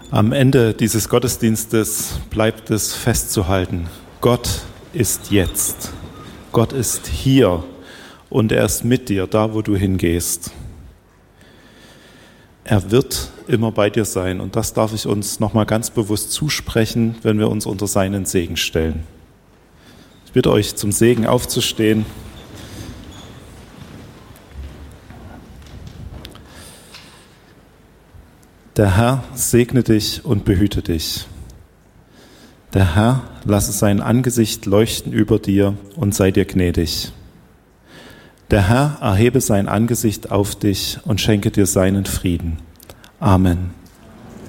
Am Ende dieses Gottesdienstes bleibt es festzuhalten: Gott ist jetzt. Gott ist hier und er ist mit dir, da wo du hingehst. Er wird immer bei dir sein und das darf ich uns nochmal ganz bewusst zusprechen, wenn wir uns unter seinen Segen stellen. Ich bitte euch, zum Segen aufzustehen. Der Herr segne dich und behüte dich. Der Herr lasse sein Angesicht leuchten über dir und sei dir gnädig. Der Herr erhebe sein Angesicht auf dich und schenke dir seinen Frieden. Amen.